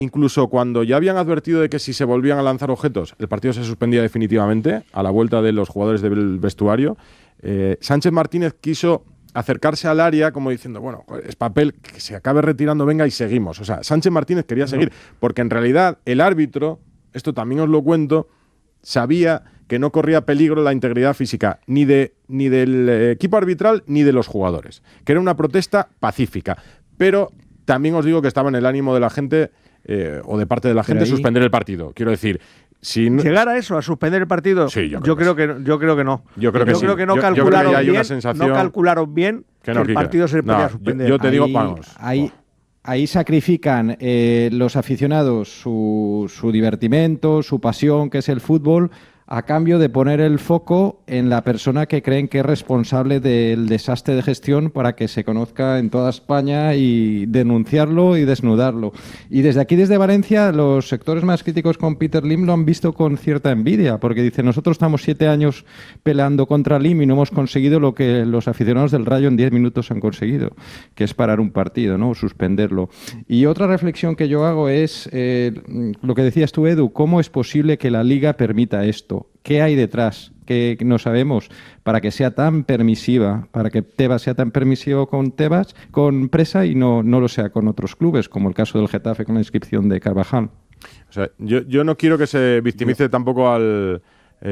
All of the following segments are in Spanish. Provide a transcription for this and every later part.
incluso cuando ya habían advertido de que si se volvían a lanzar objetos, el partido se suspendía definitivamente a la vuelta de los jugadores del vestuario, Sánchez Martínez quiso acercarse al área como diciendo, bueno, es papel, que se acabe retirando, venga y seguimos. O sea, Sánchez Martínez quería seguir, porque en realidad el árbitro, esto también os lo cuento, sabía que no corría peligro la integridad física ni del equipo arbitral ni de los jugadores, que era una protesta pacífica. Pero también os digo que estaba en el ánimo de la gente, o de parte de la gente, suspender el partido. Quiero decir, si no, llegar a eso, a suspender el partido, sí, yo creo que no. Yo creo que no calcularon bien que el partido se podía suspender. Yo te digo, vamos. Ahí sacrifican los aficionados su divertimento, su pasión, que es el fútbol, a cambio de poner el foco en la persona que creen que es responsable del desastre de gestión, para que se conozca en toda España y denunciarlo y desnudarlo. Y desde aquí, desde Valencia, los sectores más críticos con Peter Lim lo han visto con cierta envidia, porque dicen, nosotros estamos 7 años peleando contra Lim y no hemos conseguido lo que los aficionados del Rayo en 10 minutos han conseguido, que es parar un partido, ¿no? Suspenderlo. Y otra reflexión que yo hago es lo que decías tú, Edu, ¿cómo es posible que la Liga permita esto? ¿Qué hay detrás? Que no sabemos, para que sea tan permisiva, para que Tebas sea tan permisivo con Presa, y no lo sea con otros clubes, como el caso del Getafe con la inscripción de Carvajal. O sea, yo no quiero que se victimice tampoco o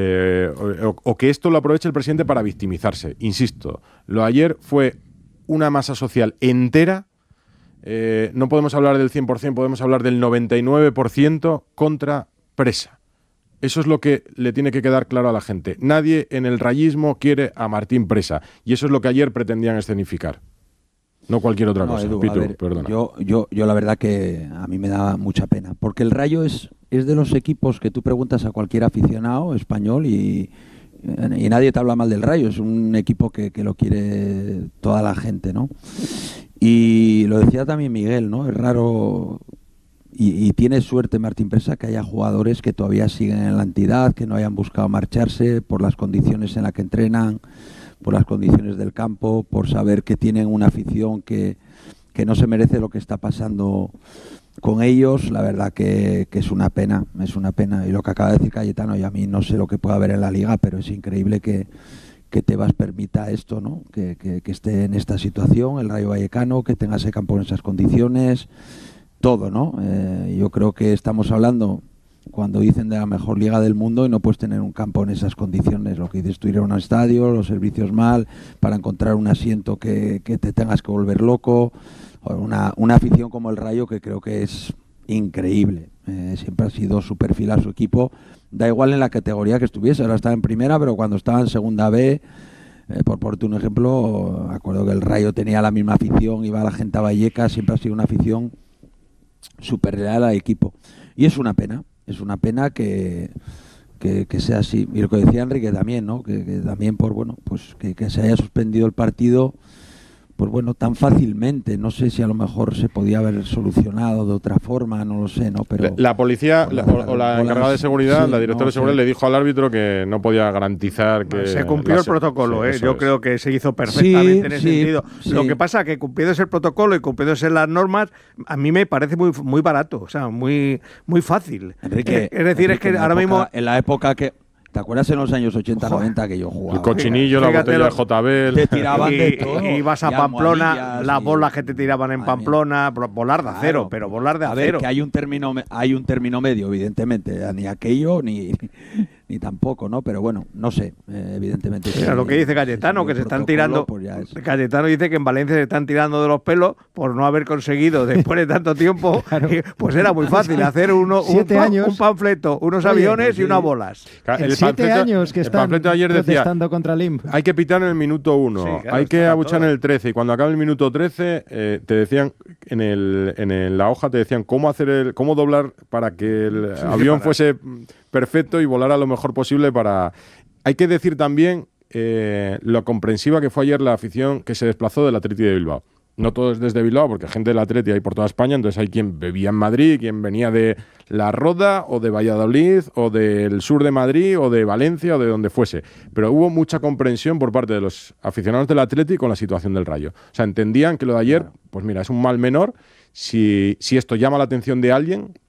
que esto lo aproveche el presidente para victimizarse. Insisto, lo de ayer fue una masa social entera. No podemos hablar del 100%, podemos hablar del 99% contra Presa. Eso es lo que le tiene que quedar claro a la gente. Nadie en el rayismo quiere a Martín Presa. Y eso es lo que ayer pretendían escenificar. No cualquier otra cosa. Edu, Pitu, ver, perdona. Yo la verdad que a mí me da mucha pena. Porque el Rayo es de los equipos que tú preguntas a cualquier aficionado español y nadie te habla mal del Rayo. Es un equipo que lo quiere toda la gente, ¿no? Y lo decía también Miguel, ¿no? Es raro... Y tiene suerte Martín Presa que haya jugadores que todavía siguen en la entidad, que no hayan buscado marcharse por las condiciones en las que entrenan, por las condiciones del campo, por saber que tienen una afición que no se merece lo que está pasando con ellos. La verdad que es una pena, Y lo que acaba de decir Cayetano, y a mí no sé lo que pueda haber en la Liga, pero es increíble que Tebas permita esto, ¿no? Que esté en esta situación, el Rayo Vallecano, que tenga ese campo en esas condiciones. Todo, ¿no? Yo creo que estamos hablando, cuando dicen de la mejor liga del mundo, y no puedes tener un campo en esas condiciones. Lo que dices tú, ir a un estadio, los servicios mal, para encontrar un asiento que te tengas que volver loco. Una afición como el Rayo, que creo que es increíble. Siempre ha sido súper fiel a su equipo. Da igual en la categoría que estuviese. Ahora está en primera, pero cuando estaba en segunda B, por ponerte un ejemplo, me acuerdo que el Rayo tenía la misma afición, iba la gente a Vallecas, siempre ha sido una afición súper leal al equipo. Y es una pena que sea así. Y lo que decía Enrique también, ¿no? Que también que se haya suspendido el partido, pues bueno, tan fácilmente. No sé si a lo mejor se podía haber solucionado de otra forma, no lo sé, ¿no? Pero la policía o la encargada de seguridad, sí, la directora de seguridad, le dijo al árbitro que no podía garantizar que... Se cumplió el protocolo, sí, yo creo que se hizo perfectamente en ese sentido. Sí. Lo que pasa es que cumpliéndose el protocolo y cumpliéndose las normas, a mí me parece muy barato, o sea, muy fácil. Enrique, es decir, es que ahora mismo... En la época que... ¿Te acuerdas en los años 80-90 que yo jugaba? El cochinillo, la botella de JBL. Te tiraban de todo. Y ibas a Pamplona, las bolas que te tiraban en Pamplona, volar de acero, pero volar de acero. A ver, que hay un término medio, evidentemente. Ni aquello, ni tampoco, ¿no? Pero bueno, no sé, evidentemente. Mira, lo que dice Cayetano, que se están tirando... Cayetano dice que en Valencia se están tirando de los pelos por no haber conseguido, después de tanto tiempo, claro. Pues era muy fácil hacer un panfleto, unos aviones y unas bolas. El 7 años que están protestando contra Lim. Hay que pitar en el minuto 1, sí, claro, hay que abuchar en el 13, y cuando acabe el minuto 13 te decían, en la hoja te decían cómo doblar para que el avión fuese perfecto y volara lo mejor posible para... Hay que decir también lo comprensiva que fue ayer la afición que se desplazó del Atleti de Bilbao. No todo es desde Bilbao, porque gente del Atleti hay por toda España, entonces hay quien bebía en Madrid, quien venía de La Roda, o de Valladolid, o del sur de Madrid, o de Valencia, o de donde fuese. Pero hubo mucha comprensión por parte de los aficionados del Atleti con la situación del Rayo. O sea, entendían que lo de ayer, pues mira, es un mal menor. Si esto llama la atención de alguien,